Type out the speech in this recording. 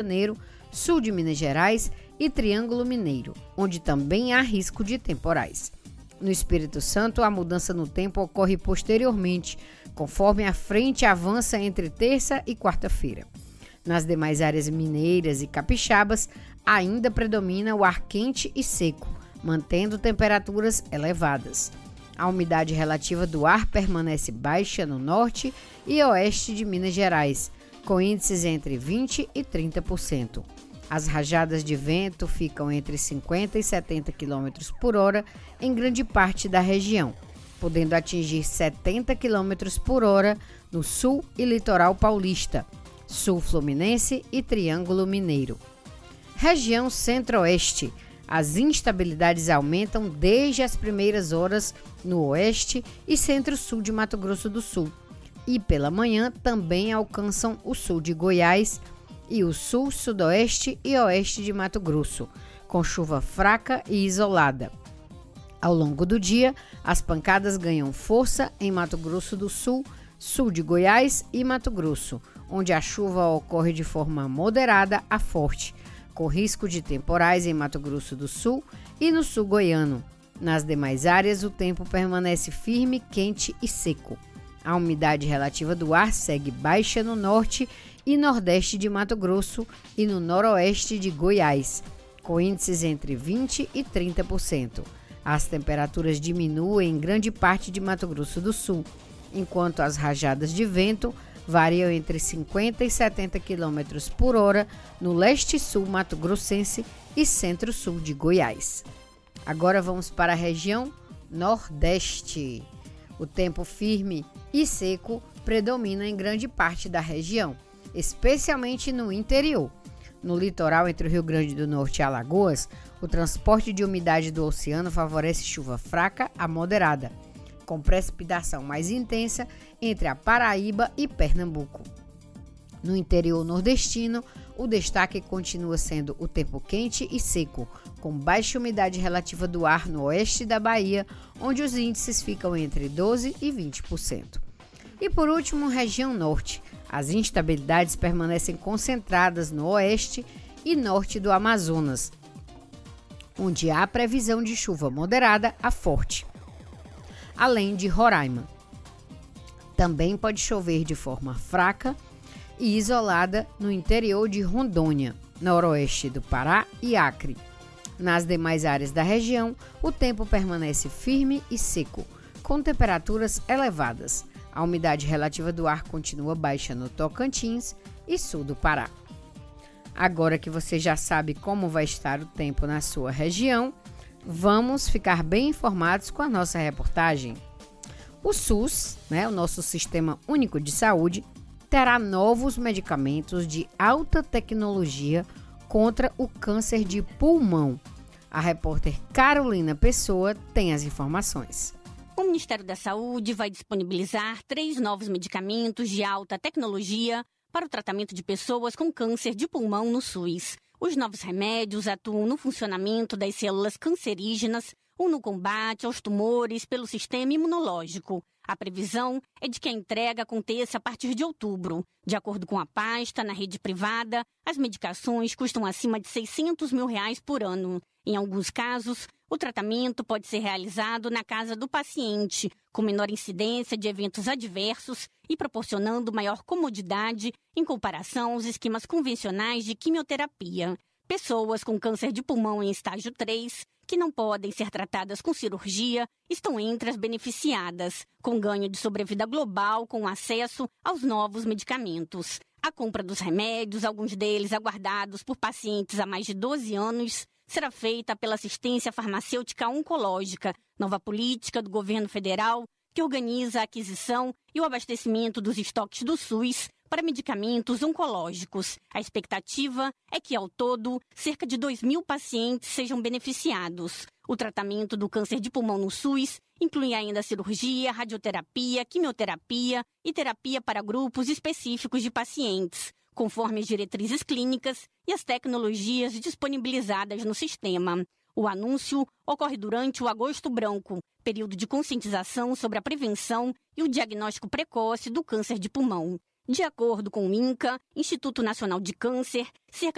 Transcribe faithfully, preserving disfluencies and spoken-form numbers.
Janeiro, sul de Minas Gerais e Triângulo Mineiro, onde também há risco de temporais. No Espírito Santo, a mudança no tempo ocorre posteriormente, conforme a frente avança entre terça e quarta-feira. Nas demais áreas mineiras e capixabas, ainda predomina o ar quente e seco, mantendo temperaturas elevadas. A umidade relativa do ar permanece baixa no norte e oeste de Minas Gerais, com índices entre vinte e trinta por cento. As rajadas de vento ficam entre cinquenta e setenta quilômetros por hora em grande parte da região, podendo atingir setenta quilômetros por hora no sul e litoral paulista, sul fluminense e Triângulo Mineiro. Região Centro-Oeste. As instabilidades aumentam desde as primeiras horas no oeste e centro-sul de Mato Grosso do Sul, e pela manhã também alcançam o sul de Goiás e o sul, sudoeste e oeste de Mato Grosso, com chuva fraca e isolada. Ao longo do dia, as pancadas ganham força em Mato Grosso do Sul, sul de Goiás e Mato Grosso, onde a chuva ocorre de forma moderada a forte, com risco de temporais em Mato Grosso do Sul e no sul goiano. Nas demais áreas, o tempo permanece firme, quente e seco. A umidade relativa do ar segue baixa no norte e nordeste de Mato Grosso e no noroeste de Goiás, com índices entre vinte e trinta por cento. As temperaturas diminuem em grande parte de Mato Grosso do Sul, enquanto as rajadas de vento variam entre cinquenta e setenta quilômetros por hora no leste-sul mato-grossense e centro-sul de Goiás. Agora vamos para a região Nordeste. O tempo firme e seco predomina em grande parte da região, especialmente no interior. No litoral entre o Rio Grande do Norte e Alagoas, o transporte de umidade do oceano favorece chuva fraca a moderada, com precipitação mais intensa entre a Paraíba e Pernambuco. No interior nordestino, o destaque continua sendo o tempo quente e seco, com baixa umidade relativa do ar no oeste da Bahia, onde os índices ficam entre doze e vinte por cento. E por último, região norte. As instabilidades permanecem concentradas no oeste e norte do Amazonas, onde há previsão de chuva moderada a forte, além de Roraima. Também pode chover de forma fraca e isolada no interior de Rondônia, noroeste do Pará e Acre. Nas demais áreas da região, o tempo permanece firme e seco, com temperaturas elevadas. A umidade relativa do ar continua baixa no Tocantins e sul do Pará. Agora que você já sabe como vai estar o tempo na sua região, vamos ficar bem informados com a nossa reportagem. O SUS, né, o nosso Sistema Único de Saúde, terá novos medicamentos de alta tecnologia contra o câncer de pulmão. A repórter Carolina Pessoa tem as informações. O Ministério da Saúde vai disponibilizar três novos medicamentos de alta tecnologia para o tratamento de pessoas com câncer de pulmão no SUS. Os novos remédios atuam no funcionamento das células cancerígenas ou no combate aos tumores pelo sistema imunológico. A previsão é de que a entrega aconteça a partir de outubro. De acordo com a pasta, na rede privada, as medicações custam acima de seiscentos mil reais por ano. Em alguns casos, o tratamento pode ser realizado na casa do paciente, com menor incidência de eventos adversos e proporcionando maior comodidade em comparação aos esquemas convencionais de quimioterapia. Pessoas com câncer de pulmão em estágio três, que não podem ser tratadas com cirurgia, estão entre as beneficiadas, com ganho de sobrevida global com acesso aos novos medicamentos. A compra dos remédios, alguns deles aguardados por pacientes há mais de doze anos, será feita pela Assistência Farmacêutica Oncológica, nova política do governo federal que organiza a aquisição e o abastecimento dos estoques do SUS para medicamentos oncológicos. A expectativa é que, ao todo, cerca de dois mil pacientes sejam beneficiados. O tratamento do câncer de pulmão no SUS inclui ainda cirurgia, radioterapia, quimioterapia e terapia para grupos específicos de pacientes, conforme as diretrizes clínicas e as tecnologias disponibilizadas no sistema. O anúncio ocorre durante o Agosto Branco, período de conscientização sobre a prevenção e o diagnóstico precoce do câncer de pulmão. De acordo com o INCA, Instituto Nacional de Câncer, cerca